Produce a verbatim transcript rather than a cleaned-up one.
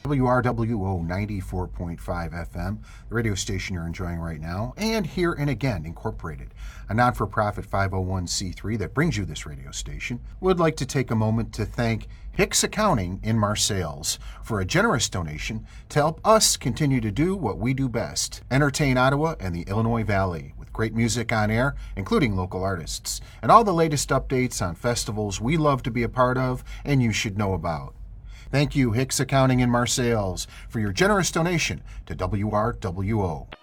W R W O ninety-four point five F M, the radio station you're enjoying right now, and Here and Again Incorporated, a non-for-profit five oh one c three that brings you this radio station, would like to take a moment to thank Hicks Accounting in Marseilles for a generous donation to help us continue to do what we do best, entertain Ottawa and the Illinois Valley with great music on air, including local artists, and all the latest updates on festivals we love to be a part of and you should know about. Thank you, Hicks Accounting in Marseilles, for your generous donation to W R W O.